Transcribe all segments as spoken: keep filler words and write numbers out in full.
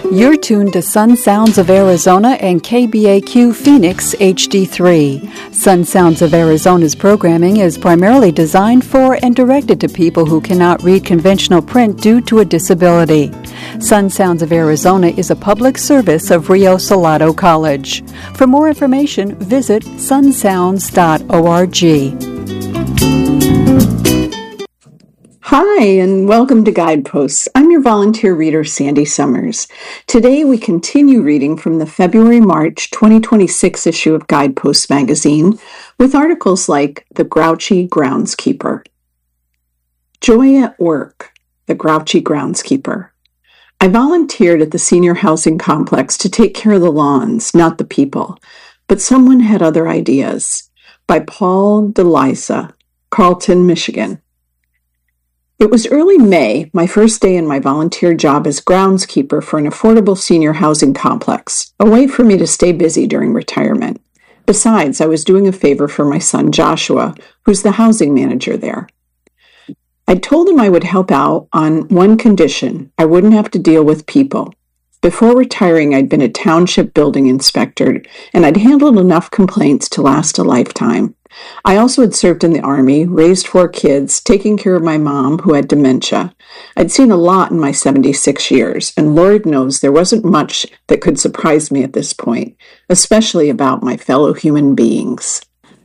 You're tuned to Sun Sounds of Arizona and K B A Q Phoenix H D three. Sun Sounds of Arizona's programming is primarily designed for and directed to people who cannot read conventional print due to a disability. Sun Sounds of Arizona is a public service of Rio Salado College. For more information, visit sun sounds dot org. Hi, and welcome to Guideposts. I'm your volunteer reader, Sandy Summers. Today we continue reading from the February-March twenty twenty-six issue of Guideposts magazine with articles like The Grouchy Groundskeeper. Joy at Work, The Grouchy Groundskeeper. I volunteered at the senior housing complex to take care of the lawns, not the people, but someone had other ideas. By Paul DeLisa, Carlton, Michigan. It was early May, my first day in my volunteer job as groundskeeper for an affordable senior housing complex, a way for me to stay busy during retirement. Besides, I was doing a favor for my son Joshua, who's the housing manager there. I told him I would help out on one condition: I wouldn't have to deal with people. Before retiring, I'd been a township building inspector, and I'd handled enough complaints to last a lifetime. I also had served in the Army, raised four kids, taking care of my mom, who had dementia. I'd seen a lot in my seventy-six years, and Lord knows there wasn't much that could surprise me at this point, especially about my fellow human beings.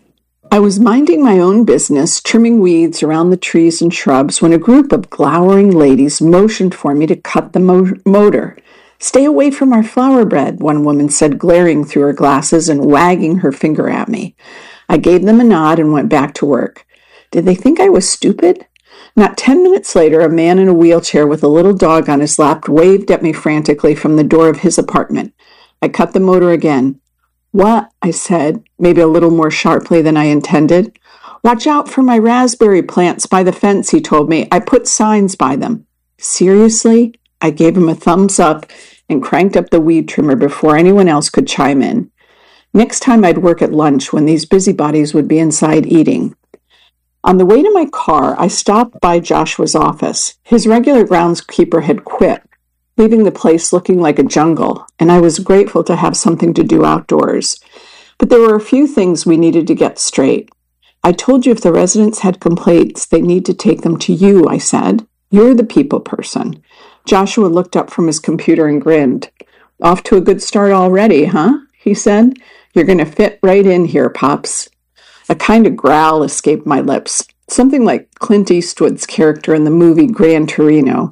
I was minding my own business, trimming weeds around the trees and shrubs, when a group of glowering ladies motioned for me to cut the mo- motor. "Stay away from our flower bed," one woman said, glaring through her glasses and wagging her finger at me. I gave them a nod and went back to work. Did they think I was stupid? Not ten minutes later, a man in a wheelchair with a little dog on his lap waved at me frantically from the door of his apartment. I cut the motor again. "What?" I said, maybe a little more sharply than I intended. "Watch out for my raspberry plants by the fence," he told me. "I put signs by them." "Seriously?" I gave him a thumbs up and cranked up the weed trimmer before anyone else could chime in. Next time I'd work at lunch when these busybodies would be inside eating. On the way to my car, I stopped by Joshua's office. His regular groundskeeper had quit, leaving the place looking like a jungle, and I was grateful to have something to do outdoors. But there were a few things we needed to get straight. "I told you if the residents had complaints, they need to take them to you," I said. "You're the people person." Joshua looked up from his computer and grinned. "Off to a good start already, huh?" he said. "You're going to fit right in here, Pops." A kind of growl escaped my lips, something like Clint Eastwood's character in the movie Gran Torino.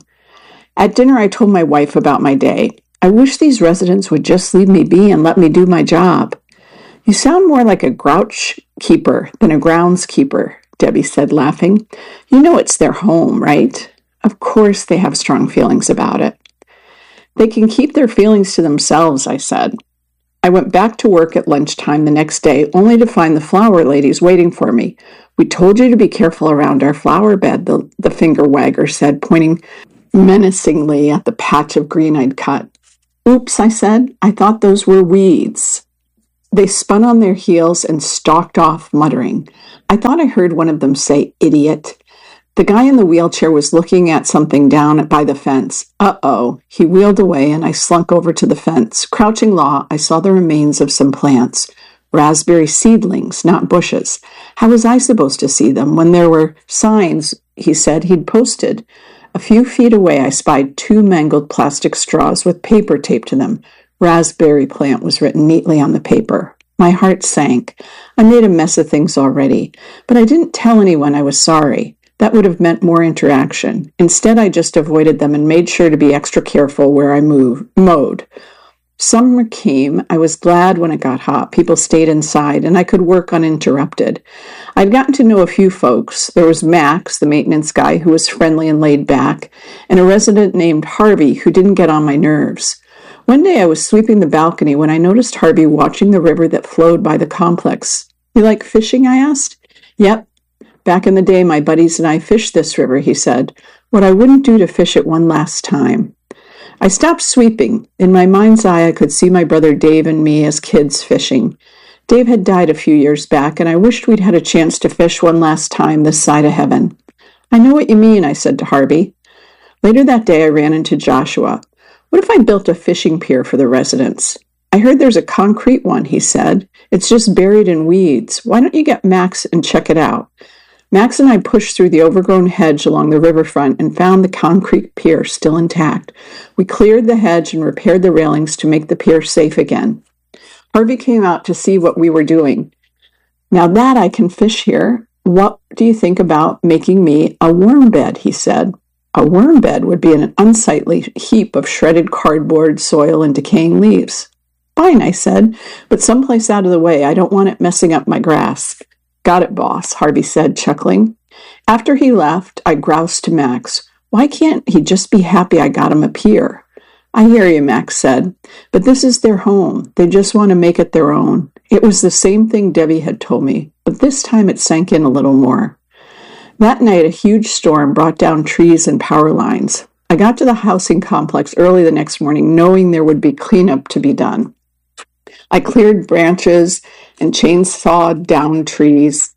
At dinner, I told my wife about my day. "I wish these residents would just leave me be and let me do my job." "You sound more like a grouch keeper than a groundskeeper," Debbie said, laughing. "You know it's their home, right?" "Of course they have strong feelings about it." "They can keep their feelings to themselves," I said. I went back to work at lunchtime the next day, only to find the flower ladies waiting for me. "We told you to be careful around our flower bed," the, the finger wagger said, pointing menacingly at the patch of green I'd cut. "Oops," I said. "I thought those were weeds." They spun on their heels and stalked off, muttering. I thought I heard one of them say, "Idiot." The guy in the wheelchair was looking at something down by the fence. Uh-oh. He wheeled away, and I slunk over to the fence. Crouching low, I saw the remains of some plants. Raspberry seedlings, not bushes. How was I supposed to see them when there were signs, he said, he'd posted? A few feet away, I spied two mangled plastic straws with paper taped to them. "Raspberry plant" was written neatly on the paper. My heart sank. I made a mess of things already, but I didn't tell anyone I was sorry. That would have meant more interaction. Instead, I just avoided them and made sure to be extra careful where I moved, mowed. Summer came. I was glad when it got hot. People stayed inside, and I could work uninterrupted. I'd gotten to know a few folks. There was Max, the maintenance guy, who was friendly and laid back, and a resident named Harvey, who didn't get on my nerves. One day I was sweeping the balcony when I noticed Harvey watching the river that flowed by the complex. "You like fishing?" I asked. "Yep. Back in the day, my buddies and I fished this river," he said. "What I wouldn't do to fish it one last time." I stopped sweeping. In my mind's eye, I could see my brother Dave and me as kids fishing. Dave had died a few years back, and I wished we'd had a chance to fish one last time this side of heaven. "I know what you mean," I said to Harvey. Later that day, I ran into Joshua. What if I built a fishing pier for the residents? I heard there's a concrete one, he said. It's just buried in weeds. Why don't you get Max and check it out? Max and I pushed through the overgrown hedge along the riverfront and found the concrete pier still intact. We cleared the hedge and repaired the railings to make the pier safe again. Harvey came out to see what we were doing. Now that I can fish here, what do you think about making me a worm bed, he said. A worm bed would be an unsightly heap of shredded cardboard, soil, and decaying leaves. Fine, I said, but someplace out of the way. I don't want it messing up my grass. Got it, boss, Harvey said, chuckling. After he left, I groused to Max. Why can't he just be happy I got him a pier? I hear you, Max said, but this is their home. They just want to make it their own. It was the same thing Debbie had told me, but this time it sank in a little more. That night, a huge storm brought down trees and power lines. I got to the housing complex early the next morning, knowing there would be cleanup to be done. I cleared branches and chainsawed down trees.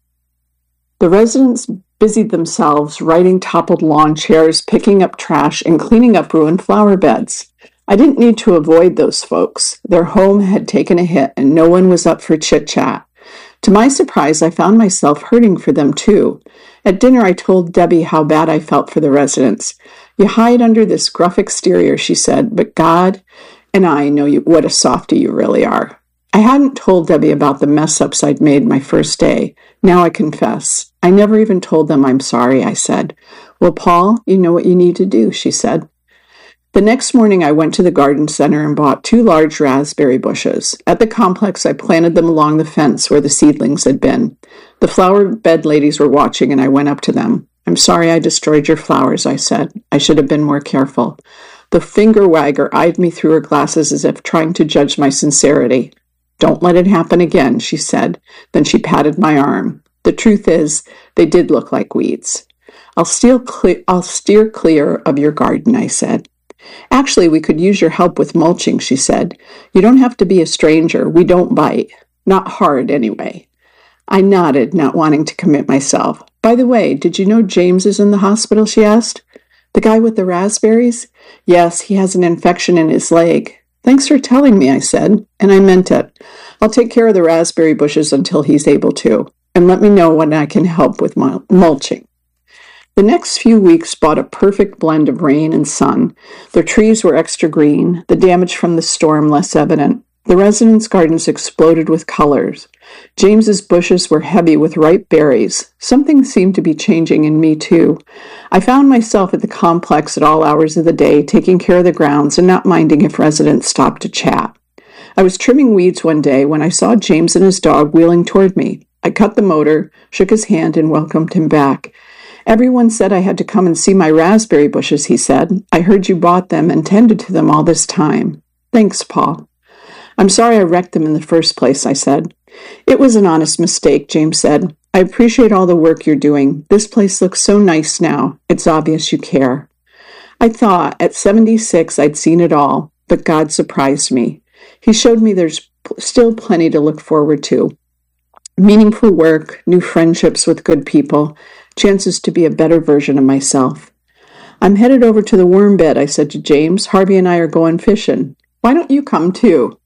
The residents busied themselves righting toppled lawn chairs, picking up trash, and cleaning up ruined flower beds. I didn't need to avoid those folks. Their home had taken a hit, and no one was up for chit-chat. To my surprise, I found myself hurting for them, too. At dinner, I told Debbie how bad I felt for the residents. You hide under this gruff exterior, she said, but God and I know you, what a softie you really are. I hadn't told Debbie about the mess-ups I'd made my first day. Now I confess. I never even told them I'm sorry, I said. Well, Paul, you know what you need to do, she said. The next morning, I went to the garden center and bought two large raspberry bushes. At the complex, I planted them along the fence where the seedlings had been. The flower bed ladies were watching, and I went up to them. I'm sorry I destroyed your flowers, I said. I should have been more careful. The finger-wagger eyed me through her glasses as if trying to judge my sincerity. Don't let it happen again, she said. Then she patted my arm. The truth is, they did look like weeds. I'll steer, cle- I'll steer clear of your garden, I said. Actually, we could use your help with mulching, she said. You don't have to be a stranger. We don't bite. Not hard, anyway. I nodded, not wanting to commit myself. By the way, did you know James is in the hospital, she asked. The guy with the raspberries? Yes, he has an infection in his leg. Thanks for telling me, I said, and I meant it. I'll take care of the raspberry bushes until he's able to, and let me know when I can help with mul- mulching. The next few weeks brought a perfect blend of rain and sun. The trees were extra green, the damage from the storm less evident. The residents' gardens exploded with colors. James's bushes were heavy with ripe berries. Something seemed to be changing in me, too. I found myself at the complex at all hours of the day, taking care of the grounds and not minding if residents stopped to chat. I was trimming weeds one day when I saw James and his dog wheeling toward me. I cut the motor, shook his hand, and welcomed him back. Everyone said I had to come and see my raspberry bushes, he said. I heard you bought them and tended to them all this time. Thanks, Paul. I'm sorry I wrecked them in the first place, I said. It was an honest mistake, James said. I appreciate all the work you're doing. This place looks so nice now. It's obvious you care. I thought at seventy-six I'd seen it all, but God surprised me. He showed me there's still plenty to look forward to. Meaningful work, new friendships with good people, chances to be a better version of myself. I'm headed over to the worm bed, I said to James. Harvey and I are going fishing. Why don't you come too?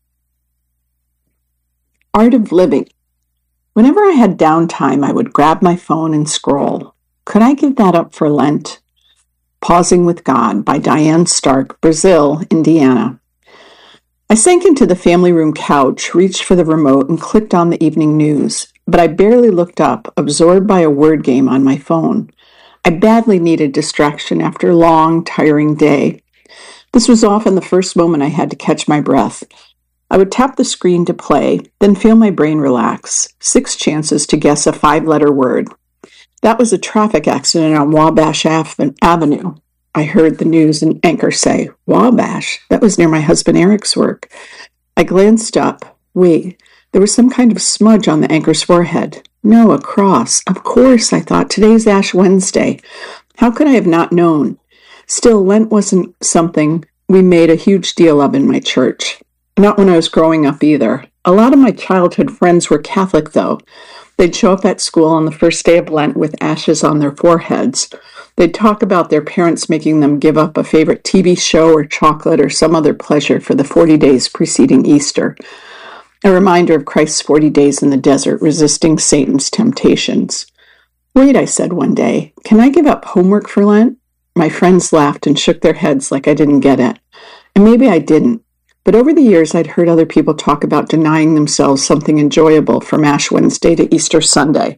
Art of living. Whenever I had downtime, I would grab my phone and scroll. Could I give that up for Lent? Pausing with God by Diane Stark, Brazil, Indiana. I sank into the family room couch, reached for the remote, and clicked on the evening news. But I barely looked up, absorbed by a word game on my phone. I badly needed distraction after a long, tiring day. This was often the first moment I had to catch my breath. I would tap the screen to play, then feel my brain relax. Six chances to guess a five-letter word. That was a traffic accident on Wabash Avenue. I heard the news anchor say, Wabash? That was near my husband Eric's work. I glanced up. Wait, there was some kind of smudge on the anchor's forehead. No, a cross. Of course, I thought. Today's Ash Wednesday. How could I have not known? Still, Lent wasn't something we made a huge deal of in my church. Not when I was growing up either. A lot of my childhood friends were Catholic, though. They'd show up at school on the first day of Lent with ashes on their foreheads. They'd talk about their parents making them give up a favorite T V show or chocolate or some other pleasure for the forty days preceding Easter. A reminder of Christ's forty days in the desert resisting Satan's temptations. "Wait," I said one day, "can I give up homework for Lent?" My friends laughed and shook their heads like I didn't get it. And maybe I didn't. But over the years, I'd heard other people talk about denying themselves something enjoyable from Ash Wednesday to Easter Sunday.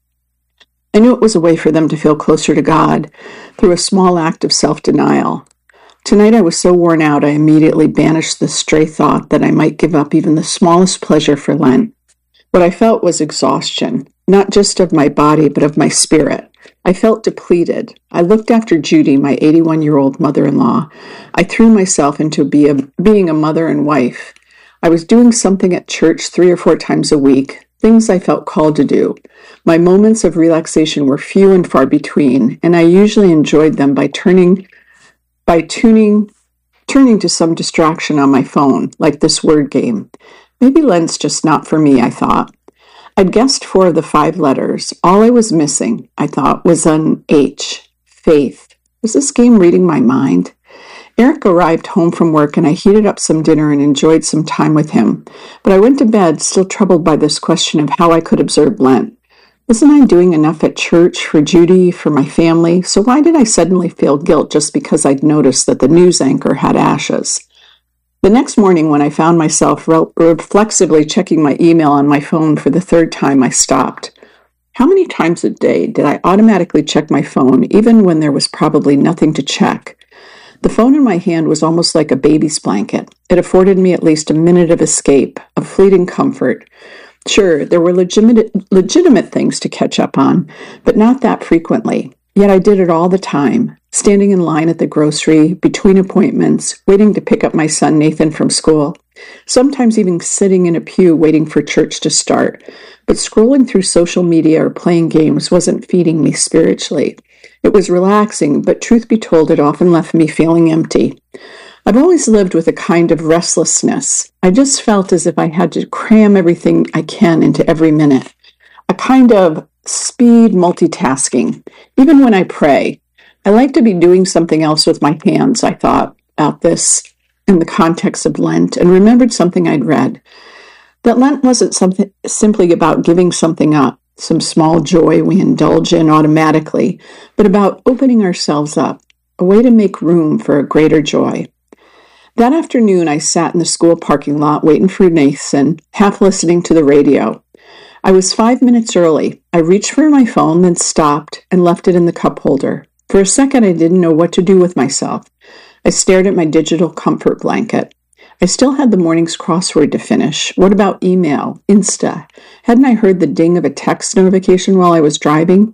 I knew it was a way for them to feel closer to God through a small act of self-denial. Tonight I was so worn out, I immediately banished the stray thought that I might give up even the smallest pleasure for Lent. What I felt was exhaustion, not just of my body, but of my spirit. I felt depleted. I looked after Judy, my eighty-one-year-old mother-in-law. I threw myself into be a, being a mother and wife. I was doing something at church three or four times a week, things I felt called to do. My moments of relaxation were few and far between, and I usually enjoyed them by turning, by tuning, turning to some distraction on my phone, like this word game. Maybe Lent's just not for me, I thought. I'd guessed four of the five letters. All I was missing, I thought, was an H. Faith. Was this game reading my mind? Eric arrived home from work and I heated up some dinner and enjoyed some time with him. But I went to bed still troubled by this question of how I could observe Lent. Wasn't I doing enough at church for Judy, for my family? So why did I suddenly feel guilt just because I'd noticed that the news anchor had ashes? The next morning, when I found myself re- reflexively checking my email on my phone for the third time, I stopped. How many times a day did I automatically check my phone, even when there was probably nothing to check? The phone in my hand was almost like a baby's blanket. It afforded me at least a minute of escape, of fleeting comfort. Sure, there were legitimate, legitimate things to catch up on, but not that frequently. Yet I did it all the time, standing in line at the grocery, between appointments, waiting to pick up my son Nathan from school, sometimes even sitting in a pew waiting for church to start. But scrolling through social media or playing games wasn't feeding me spiritually. It was relaxing, but truth be told, it often left me feeling empty. I've always lived with a kind of restlessness. I just felt as if I had to cram everything I can into every minute. A kind of speed multitasking. Even when I pray, I like to be doing something else with my hands. I thought about this in the context of Lent and remembered something I'd read. That Lent wasn't something simply about giving something up, some small joy we indulge in automatically, but about opening ourselves up, a way to make room for a greater joy. That afternoon, I sat in the school parking lot waiting for Nathan, half listening to the radio. I was five minutes early. I reached for my phone, then stopped and left it in the cup holder. For a second, I didn't know what to do with myself. I stared at my digital comfort blanket. I still had the morning's crossword to finish. What about email, Insta? Hadn't I heard the ding of a text notification while I was driving?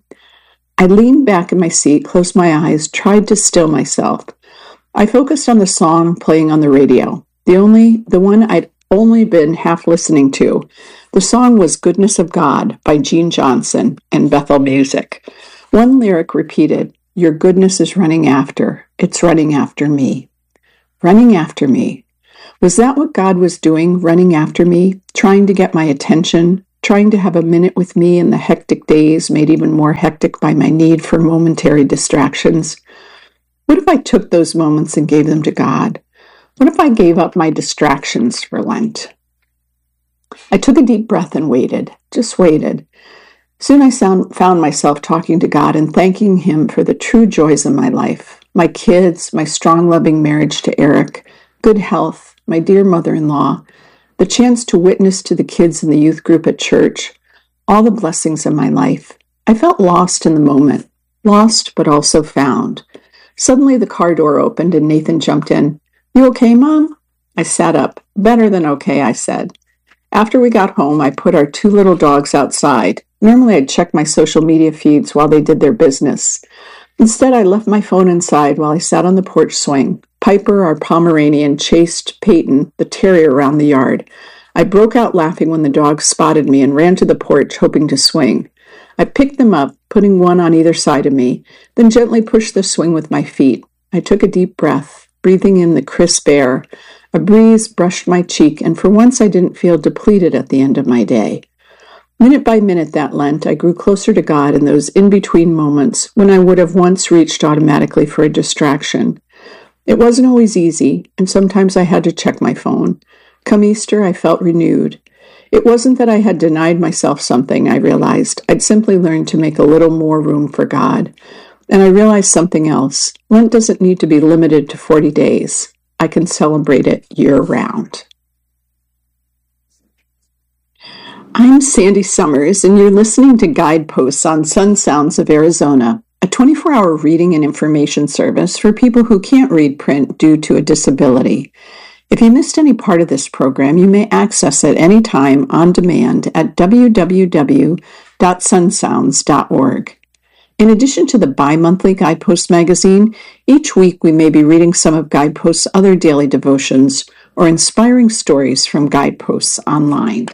I leaned back in my seat, closed my eyes, tried to still myself. I focused on the song playing on the radio, the only, the one I'd only been half listening to. The song was Goodness of God by Gene Johnson and Bethel Music. One lyric repeated, "Your goodness is running after, it's running after me." Running after me. Was that what God was doing, running after me, trying to get my attention, trying to have a minute with me in the hectic days made even more hectic by my need for momentary distractions? What if I took those moments and gave them to God? What if I gave up my distractions for Lent? I took a deep breath and waited, just waited. Soon I sound, found myself talking to God and thanking Him for the true joys of my life, my kids, my strong, loving marriage to Eric, good health, my dear mother-in-law, the chance to witness to the kids in the youth group at church, all the blessings of my life. I felt lost in the moment, lost but also found. Suddenly the car door opened and Nathan jumped in. "You okay, Mom?" I sat up. "Better than okay," I said. After we got home, I put our two little dogs outside. Normally I'd check my social media feeds while they did their business. Instead, I left my phone inside while I sat on the porch swing. Piper, our Pomeranian, chased Peyton, the terrier, around the yard. I broke out laughing when the dogs spotted me and ran to the porch, hoping to swing. I picked them up, putting one on either side of me, then gently pushed the swing with my feet. I took a deep breath, breathing in the crisp air. A breeze brushed my cheek, and for once I didn't feel depleted at the end of my day. Minute by minute that Lent, I grew closer to God in those in-between moments when I would have once reached automatically for a distraction. It wasn't always easy, and sometimes I had to check my phone. Come Easter, I felt renewed. It wasn't that I had denied myself something, I realized. I'd simply learned to make a little more room for God. And I realized something else. Lent doesn't need to be limited to forty days. I can celebrate it year-round. I'm Sandy Summers, and you're listening to Guideposts on Sun Sounds of Arizona, a twenty-four hour reading and information service for people who can't read print due to a disability. If you missed any part of this program, you may access it anytime on demand at w w w dot sun sounds dot org. In addition to the bi-monthly Guidepost magazine, each week we may be reading some of Guidepost's other daily devotions or inspiring stories from Guideposts online.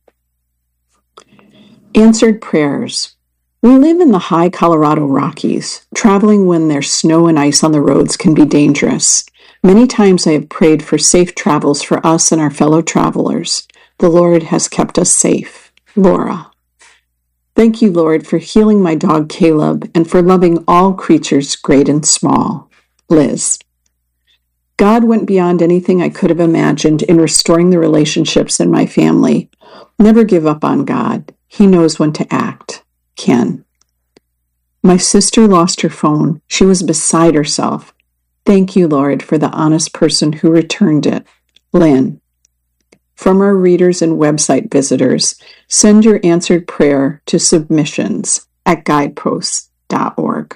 Answered Prayers. We live in the high Colorado Rockies. Traveling when there's snow and ice on the roads can be dangerous. Many times I have prayed for safe travels for us and our fellow travelers. The Lord has kept us safe. Laura. Thank you, Lord, for healing my dog Caleb and for loving all creatures, great and small. Liz. God went beyond anything I could have imagined in restoring the relationships in my family. Never give up on God. He knows when to act. Ken. My sister lost her phone. She was beside herself. Thank you, Lord, for the honest person who returned it. Lynn. From our readers and website visitors, send your answered prayer to submissions at guideposts dot org.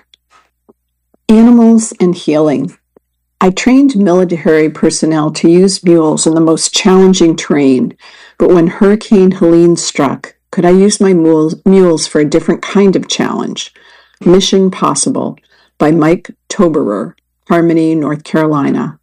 Animals and healing. I trained military personnel to use mules in the most challenging terrain, but when Hurricane Helene struck, could I use my mules, mules for a different kind of challenge? Mission Possible by Mike Toberer, Harmony, North Carolina.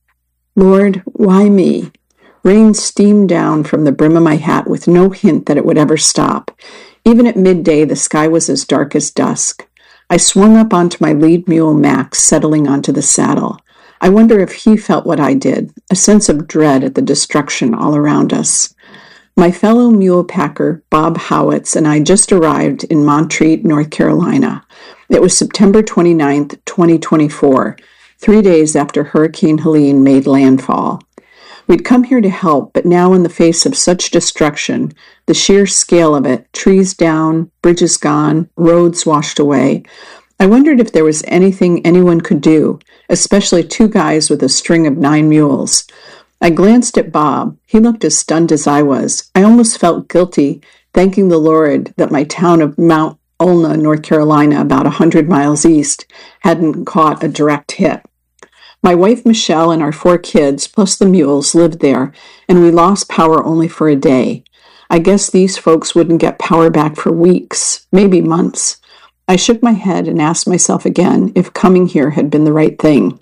Lord, why me? Rain steamed down from the brim of my hat with no hint that it would ever stop. Even at midday, the sky was as dark as dusk. I swung up onto my lead mule, Max, settling onto the saddle. I wonder if he felt what I did, a sense of dread at the destruction all around us. My fellow mule packer, Bob Howitz, and I just arrived in Montreat, North Carolina. It was September twenty-ninth, twenty twenty-four, three days after Hurricane Helene made landfall. We'd come here to help, but now in the face of such destruction, the sheer scale of it, trees down, bridges gone, roads washed away, I wondered if there was anything anyone could do, especially two guys with a string of nine mules. I glanced at Bob. He looked as stunned as I was. I almost felt guilty, thanking the Lord that my town of Mount Olna, North Carolina, about a hundred miles east, hadn't caught a direct hit. My wife Michelle and our four kids, plus the mules, lived there, and we lost power only for a day. I guess these folks wouldn't get power back for weeks, maybe months. I shook my head and asked myself again if coming here had been the right thing.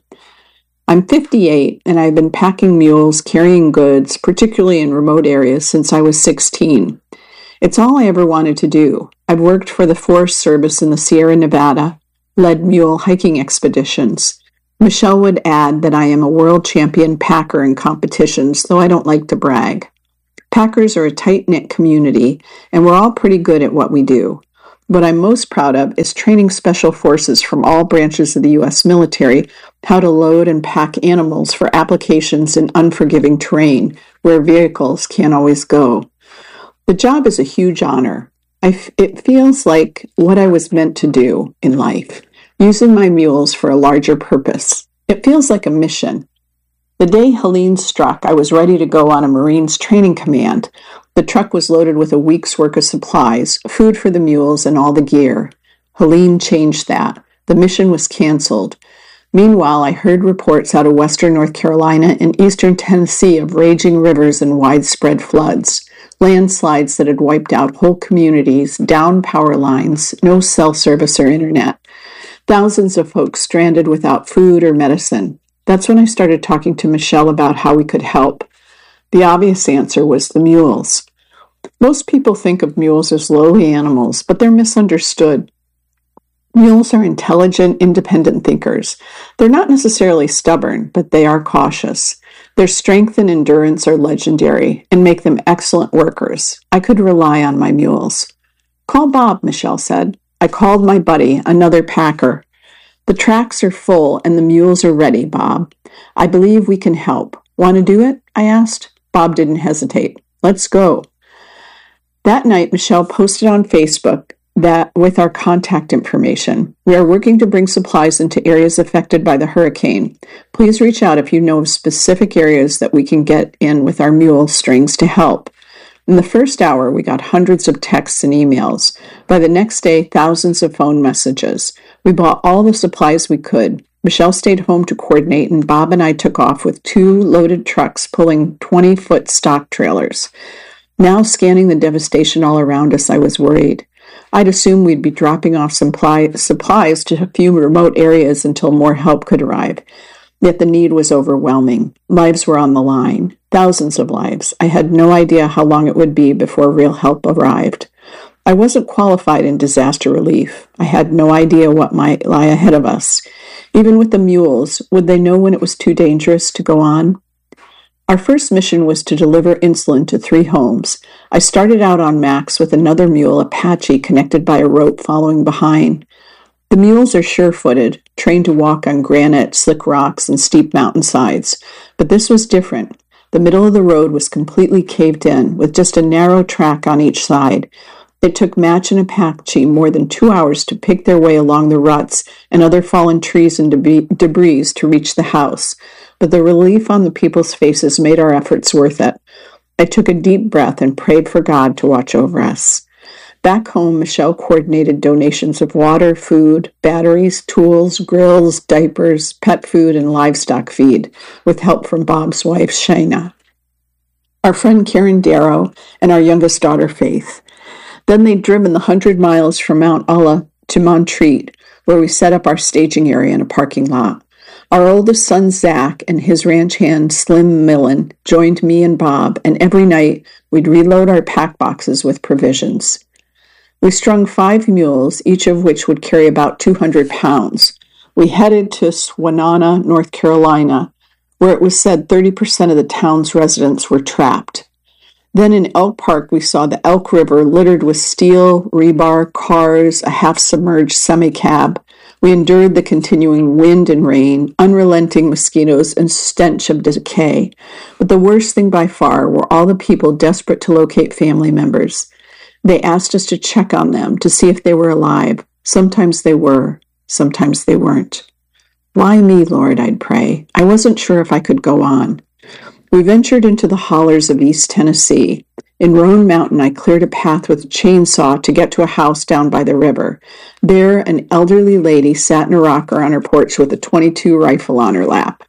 I'm fifty-eight, and I've been packing mules, carrying goods, particularly in remote areas, since I was sixteen. It's all I ever wanted to do. I've worked for the Forest Service in the Sierra Nevada, led mule hiking expeditions. Michelle would add that I am a world champion packer in competitions, though I don't like to brag. Packers are a tight-knit community, and we're all pretty good at what we do. What I'm most proud of is training special forces from all branches of the U S military how to load and pack animals for applications in unforgiving terrain where vehicles can't always go. The job is a huge honor. I f- it feels like what I was meant to do in life, using my mules for a larger purpose. It feels like a mission. The day Helene struck, I was ready to go on a Marines training command. The truck was loaded with a week's work of supplies, food for the mules, and all the gear. Helene changed that. The mission was canceled. Meanwhile, I heard reports out of western North Carolina and eastern Tennessee of raging rivers and widespread floods, landslides that had wiped out whole communities, downed power lines, no cell service or internet. Thousands of folks stranded without food or medicine. That's when I started talking to Michelle about how we could help. The obvious answer was the mules. Most people think of mules as lowly animals, but they're misunderstood. Mules are intelligent, independent thinkers. They're not necessarily stubborn, but they are cautious. Their strength and endurance are legendary and make them excellent workers. I could rely on my mules. Call Bob, Michelle said. I called my buddy, another packer. The tracks are full and the mules are ready, Bob. I believe we can help. Want to do it? I asked. Bob didn't hesitate. Let's go. That night, Michelle posted on Facebook that with our contact information. We are working to bring supplies into areas affected by the hurricane. Please reach out if you know of specific areas that we can get in with our mule strings to help. In the first hour, we got hundreds of texts and emails. By the next day, thousands of phone messages. We bought all the supplies we could. Michelle stayed home to coordinate, and Bob and I took off with two loaded trucks pulling twenty-foot stock trailers. Now, scanning the devastation all around us, I was worried. I'd assumed we'd be dropping off supply, supplies to a few remote areas until more help could arrive. Yet the need was overwhelming. Lives were on the line. Thousands of lives. I had no idea how long it would be before real help arrived. I wasn't qualified in disaster relief. I had no idea what might lie ahead of us. Even with the mules, would they know when it was too dangerous to go on? Our first mission was to deliver insulin to three homes. I started out on Max with another mule, Apache, connected by a rope following behind. The mules are sure-footed, trained to walk on granite, slick rocks, and steep mountainsides. But this was different. The middle of the road was completely caved in, with just a narrow track on each side. It took Match and Apache more than two hours to pick their way along the ruts and other fallen trees and deb- debris to reach the house. But the relief on the people's faces made our efforts worth it. I took a deep breath and prayed for God to watch over us. Back home, Michelle coordinated donations of water, food, batteries, tools, grills, diapers, pet food, and livestock feed, with help from Bob's wife, Shayna, our friend Karen Darrow, and our youngest daughter, Faith. Then they'd driven the hundred miles from Mount Ulla to Montreat, where we set up our staging area in a parking lot. Our oldest son, Zach, and his ranch hand, Slim Millen, joined me and Bob, and every night we'd reload our pack boxes with provisions. We strung five mules, each of which would carry about two hundred pounds. We headed to Swannanoa, North Carolina, where it was said thirty percent of the town's residents were trapped. Then in Elk Park, we saw the Elk River littered with steel, rebar, cars, a half-submerged semi-cab. We endured the continuing wind and rain, unrelenting mosquitoes, and stench of decay. But the worst thing by far were all the people desperate to locate family members. They asked us to check on them to see if they were alive. Sometimes they were, sometimes they weren't. Why me, Lord, I'd pray. I wasn't sure if I could go on. We ventured into the hollers of East Tennessee. In Roan Mountain, I cleared a path with a chainsaw to get to a house down by the river. There, an elderly lady sat in a rocker on her porch with a twenty-two rifle on her lap.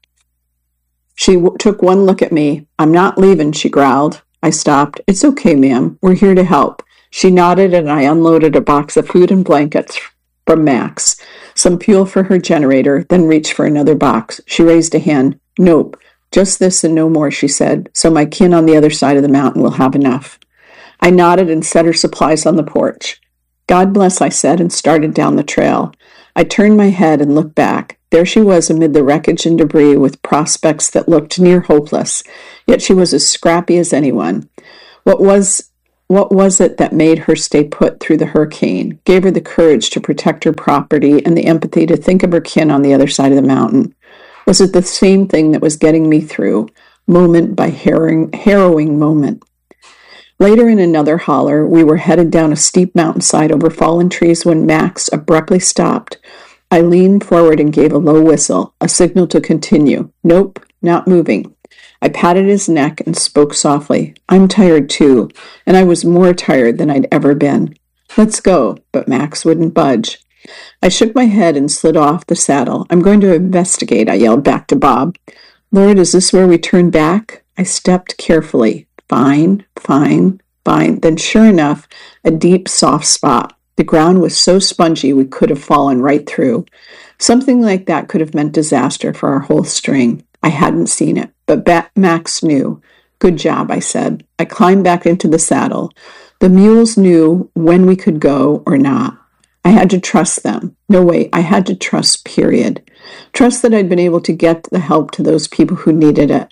She w- took one look at me. I'm not leaving, she growled. I stopped. It's okay, ma'am. We're here to help. She nodded, and I unloaded a box of food and blankets from Max, some fuel for her generator, then reached for another box. She raised a hand. Nope. Just this and no more, she said, so my kin on the other side of the mountain will have enough. I nodded and set her supplies on the porch. God bless, I said, and started down the trail. I turned my head and looked back. There she was amid the wreckage and debris with prospects that looked near hopeless, yet she was as scrappy as anyone. What was, what was it that made her stay put through the hurricane, gave her the courage to protect her property and the empathy to think of her kin on the other side of the mountain? Was it the same thing that was getting me through, moment by harrowing, harrowing moment? Later in another holler, we were headed down a steep mountainside over fallen trees when Max abruptly stopped. I leaned forward and gave a low whistle, a signal to continue. Nope, not moving. I patted his neck and spoke softly. I'm tired too, and I was more tired than I'd ever been. Let's go, but Max wouldn't budge. I shook my head and slid off the saddle. I'm going to investigate, I yelled back to Bob. Lord, is this where we turn back? I stepped carefully. Fine, fine, fine. Then sure enough, a deep, soft spot. The ground was so spongy we could have fallen right through. Something like that could have meant disaster for our whole string. I hadn't seen it, but ba- Max knew. Good job, I said. I climbed back into the saddle. The mules knew when we could go or not. I had to trust them. No, wait, I had to trust, period. Trust that I'd been able to get the help to those people who needed it.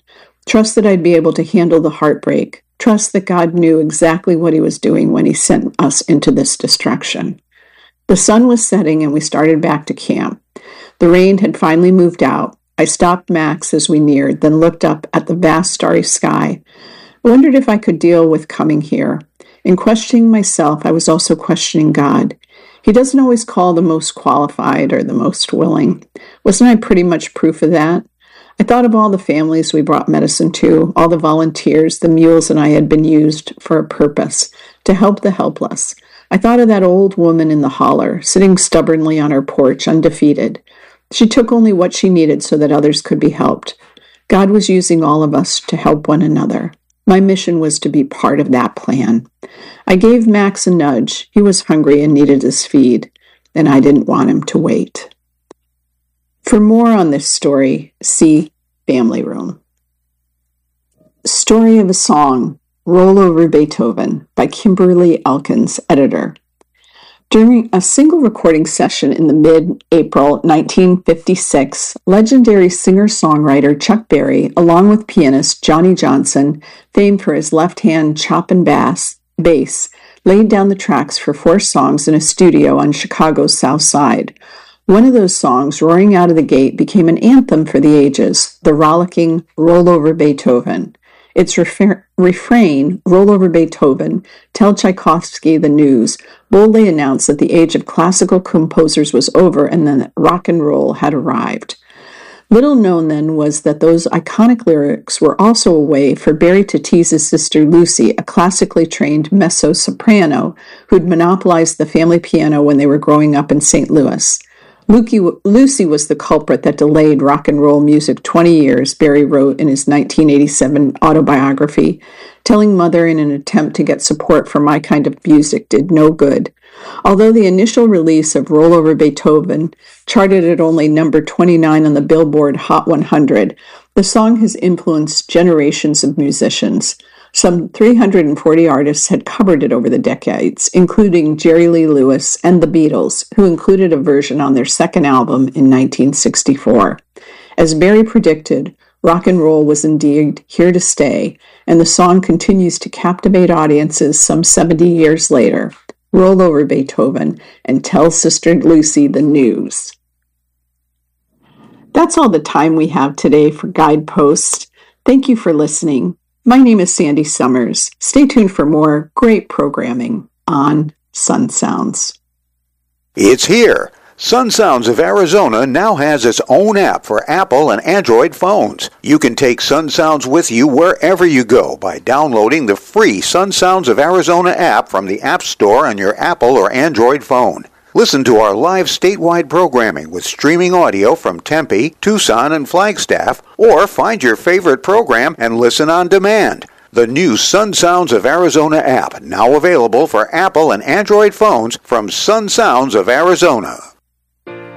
Trust that I'd be able to handle the heartbreak. Trust that God knew exactly what he was doing when he sent us into this destruction. The sun was setting and we started back to camp. The rain had finally moved out. I stopped Max as we neared, then looked up at the vast starry sky. I wondered if I could deal with coming here. In questioning myself, I was also questioning God. He doesn't always call the most qualified or the most willing. Wasn't I pretty much proof of that? I thought of all the families we brought medicine to, all the volunteers, the mules and I had been used for a purpose, to help the helpless. I thought of that old woman in the holler, sitting stubbornly on her porch, undefeated. She took only what she needed so that others could be helped. God was using all of us to help one another. My mission was to be part of that plan. I gave Max a nudge. He was hungry and needed his feed, and I didn't want him to wait. For more on this story, see Family Room. Story of a Song, Roll Over Beethoven, by Kimberly Elkins, editor. During a single recording session in the mid-April nineteen fifty-six, legendary singer-songwriter Chuck Berry, along with pianist Johnny Johnson, famed for his left-hand chop and bass, bass, laid down the tracks for four songs in a studio on Chicago's South Side. One of those songs, roaring out of the gate, became an anthem for the ages, the rollicking Roll Over Beethoven. Its refer- refrain, Roll Over Beethoven, Tell Tchaikovsky the News, boldly announced that the age of classical composers was over and that rock and roll had arrived. Little known then was that those iconic lyrics were also a way for Berry to tease his sister Lucy, a classically trained mezzo-soprano who'd monopolized the family piano when they were growing up in Saint Louis. Lucy was the culprit that delayed rock and roll music twenty years, Berry wrote in his nineteen eighty-seven autobiography. Telling Mother in an attempt to get support for my kind of music did no good. Although the initial release of Roll Over Beethoven charted at only number twenty-nine on the Billboard Hot one hundred, the song has influenced generations of musicians. Some three hundred forty artists had covered it over the decades, including Jerry Lee Lewis and the Beatles, who included a version on their second album in nineteen sixty-four. As Berry predicted, rock and roll was indeed here to stay, and the song continues to captivate audiences some seventy years later. Roll Over Beethoven and Tell Sister Lucy the News. That's all the time we have today for Guideposts. Thank you for listening. My name is Sandy Summers. Stay tuned for more great programming on Sun Sounds. It's here. Sun Sounds of Arizona now has its own app for Apple and Android phones. You can take Sun Sounds with you wherever you go by downloading the free Sun Sounds of Arizona app from the App Store on your Apple or Android phone. Listen to our live statewide programming with streaming audio from Tempe, Tucson, and Flagstaff, or find your favorite program and listen on demand. The new Sun Sounds of Arizona app, now available for Apple and Android phones from Sun Sounds of Arizona.